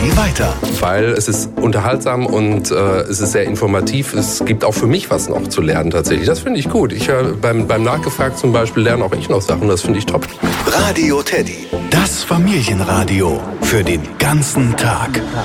Teddy weiter. Weil es ist unterhaltsam und es ist sehr informativ. Es gibt auch für mich was noch zu lernen tatsächlich. Das finde ich gut. Ich beim Nachgefragt zum Beispiel lerne auch ich noch Sachen. Das finde ich top. Radio Teddy. Das Familienradio für den ganzen Tag.